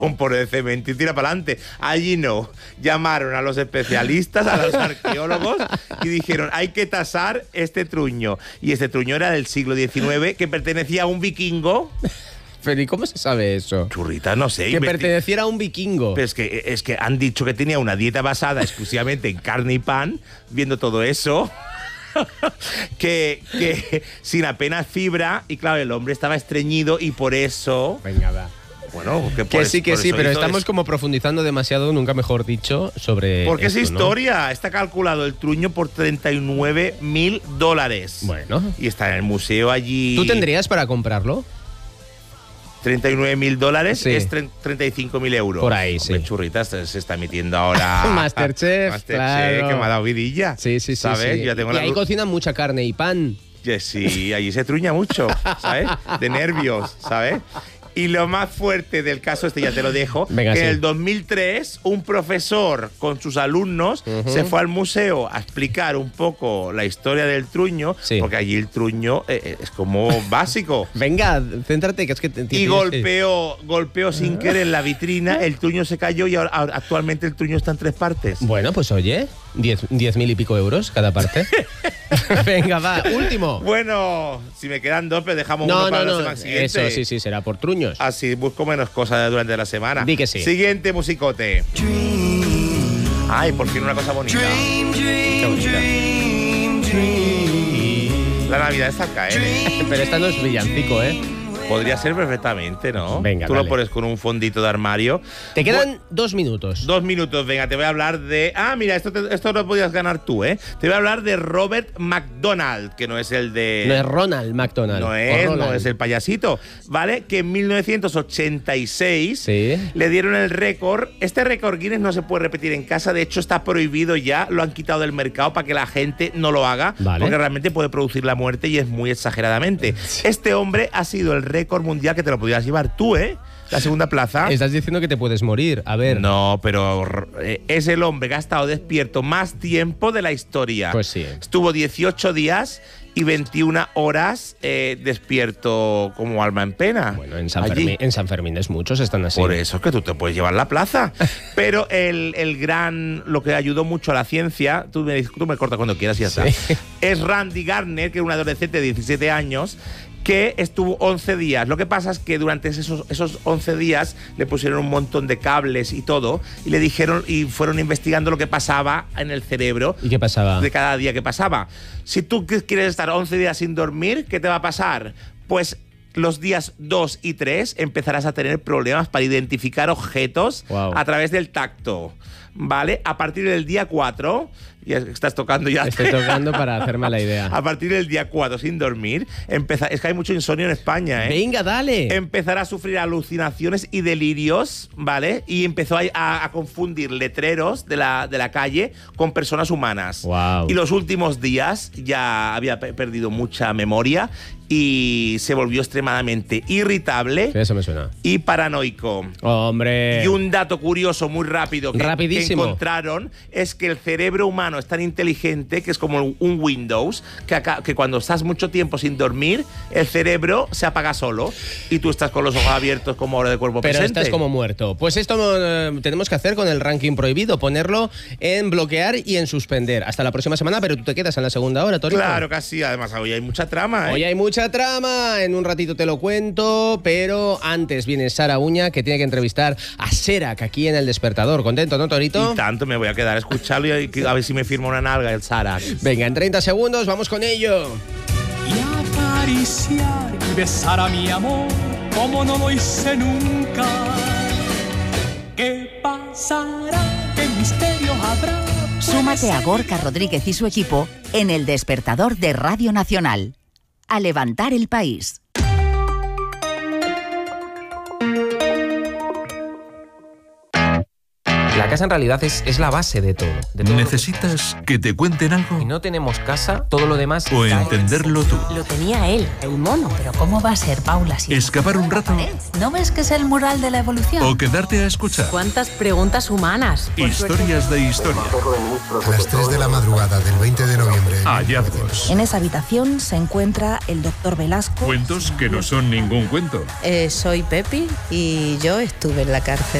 por el cemento y tira para adelante. Allí no. Llamaron a los especialistas, a los arqueólogos, y dijeron, hay que tasar este truño. Y este truño era del siglo XIX, que pertenecía a un vikingo. Pero ¿y cómo se sabe eso? Churrita, no sé. Que perteneciera a un vikingo. Pero es que han dicho que tenía una dieta basada exclusivamente en carne y pan, viendo todo eso. que sin apenas fibra, y claro, el hombre estaba estreñido y por eso... Venga, va. Bueno, que sí, pero estamos como profundizando demasiado, nunca mejor dicho, sobre porque esto, es historia, ¿no? Está calculado el truño por $39.000. Bueno. Y está en el museo allí. ¿Tú tendrías para comprarlo? $39.000 sí. Es 35.000 euros. Por ahí, Hombre, sí. Churritas se está emitiendo ahora. Masterchef, claro. Que me ha dado vidilla. Sí. ¿Sabes? Sí. Yo ya tengo y ahí cocinan mucha carne y pan. Sí, allí se truña mucho, ¿sabes? De nervios, ¿sabes? Y lo más fuerte del caso ya te lo dejo. Venga, que sí. en el 2003 un profesor con sus alumnos se fue al museo a explicar un poco la historia del truño, porque allí el truño es como básico. Venga, céntrate, que es que... Y golpeó sin querer en la vitrina, el truño se cayó y ahora actualmente el truño está en 3 partes. Bueno, pues oye, 10.000 y pico euros cada parte. Venga, va, último. Bueno, si me quedan 2, pero dejamos uno para la semana siguiente. Eso, sí, será por truños. Así busco menos cosas durante la semana. Di que sí. Siguiente musicote. Ay, por fin una cosa bonita. Qué bonita. La Navidad está al caer, ¿eh? Pero esta no es villancico, ¿eh? Podría ser perfectamente, ¿no? Venga, Tú dale. lo pones con un fondito de armario. Te quedan 2 minutos. 2 minutos, venga, te voy a hablar de... Ah, mira, esto lo podías ganar tú, ¿eh? Te voy a hablar de Robert McDonald, que no es el de... No es Ronald McDonald. No es el payasito, ¿vale? Que en 1986 le dieron el récord. Este récord Guinness no se puede repetir en casa, de hecho está prohibido ya, lo han quitado del mercado para que la gente no lo haga, porque realmente puede producir la muerte y es muy exageradamente. Este hombre ha sido el récord mundial que te lo podías llevar tú, ¿eh? La segunda plaza. Estás diciendo que te puedes morir, a ver. No, pero es el hombre que ha estado despierto más tiempo de la historia. Pues sí. Estuvo 18 días y 21 horas despierto como alma en pena. Bueno, en San Fermín es muchos, están así. Por eso es que tú te puedes llevar la plaza. Pero lo que ayudó mucho a la ciencia, tú me cortas cuando quieras y ya está, es Randy Gardner, que era un adolescente de 17 años, que estuvo 11 días. Lo que pasa es que durante esos 11 días le pusieron un montón de cables y todo, y le dijeron, y fueron investigando lo que pasaba en el cerebro. ¿Y qué pasaba? De cada día que pasaba. Si tú quieres estar 11 días sin dormir, ¿qué te va a pasar? Pues los días 2 y 3 empezarás a tener problemas para identificar objetos a través del tacto, ¿vale? A partir del día 4, ya estás tocando ya. Estoy tocando para hacerme la idea. A partir del día 4 sin dormir, es que hay mucho insomnio en España, ¿eh? Venga, dale. Empezará a sufrir alucinaciones y delirios, ¿vale? Y empezó a confundir letreros de la calle con personas humanas. Wow. Y los últimos días ya había perdido mucha memoria y se volvió extremadamente irritable. Eso me suena. Y paranoico. ¡Hombre! Y un dato curioso muy rápido que encontraron es que el cerebro humano es tan inteligente que es como un Windows, que cuando estás mucho tiempo sin dormir, el cerebro se apaga solo y tú estás con los ojos abiertos como hora de cuerpo presente. Pero estás como muerto. Pues esto tenemos que hacer con el ranking prohibido, ponerlo en bloquear y en suspender. Hasta la próxima semana, pero tú te quedas en la segunda hora, Torito. Claro que sí, además hoy hay mucha trama, ¿eh? Hoy hay mucha trama, en un ratito te lo cuento, pero antes viene Sara Uña, que tiene que entrevistar a Serac aquí en El Despertador. ¿Contento, no, Torito? Y tanto, me voy a quedar a escucharlo y a ver si me firma una nalga el Serac. Venga, en 30 segundos vamos con ello. Y acariciar y besar a mi amor como no lo hice nunca. ¿Qué pasará? ¿Qué misterio habrá? Súmate a Gorka Rodríguez y su equipo en El Despertador de Radio Nacional. A levantar el país. La casa en realidad es la base de todo. ¿Necesitas que te cuenten algo? Si no tenemos casa, todo lo demás... ¿O entenderlo tú? Lo tenía él, el mono. Pero ¿cómo va a ser, Paula? Si ¿Escapar un rato? ¿No ves que es el mural de la evolución? ¿O quedarte a escuchar? ¿Cuántas preguntas humanas? Historias de historia. A las 3 de la madrugada del 20 de noviembre. Hallazgos. En esa habitación se encuentra el doctor Velasco. Cuentos que no son ningún cuento. Soy Pepi y yo estuve en la cárcel.